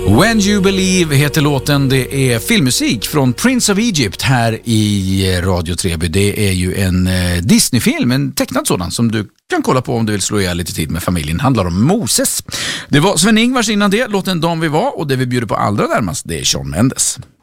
When You Believe heter låten. Det är filmmusik från Prince of Egypt här i Radio Treby. Det är ju en Disney-film, en tecknad sådan som du kan kolla på om du vill slå ihjäl lite tid med familjen. Handlar om Moses. Det var Sven-Ingvars innan det, låten De vi var, och det vi bjuder på allra närmast, det är Shawn Mendes.